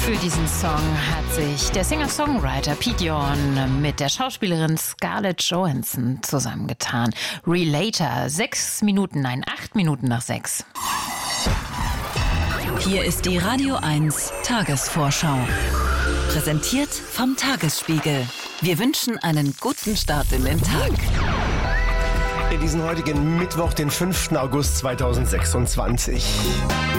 Für diesen Song hat sich der Singer-Songwriter Pete Yorn mit der Schauspielerin Scarlett Johansson zusammengetan. Relator, 8 Minuten nach 6. Hier ist die Radio 1 Tagesvorschau. Präsentiert vom Tagesspiegel. Wir wünschen einen guten Start in den Tag. In diesen heutigen Mittwoch, den 5. August 2026.